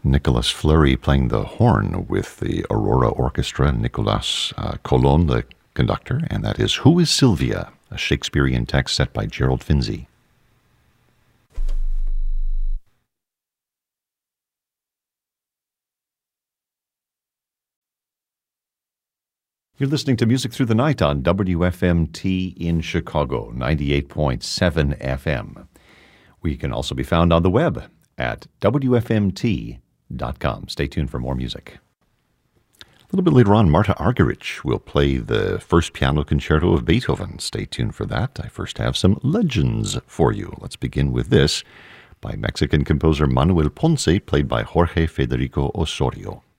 Nicolas Fleury playing the horn with the Aurora Orchestra, Nicolas Colon, the conductor, and that is Who is Sylvia, a Shakespearean text set by Gerald Finzi. You're listening to Music Through the Night on WFMT in Chicago, 98.7 FM. We can also be found on the web at WFMT.com. Stay tuned for more music. A little bit later on, Marta Argerich will play the first piano concerto of Beethoven. Stay tuned for that. I first have some legends for you. Let's begin with this by Mexican composer Manuel Ponce, played by Jorge Federico Osorio.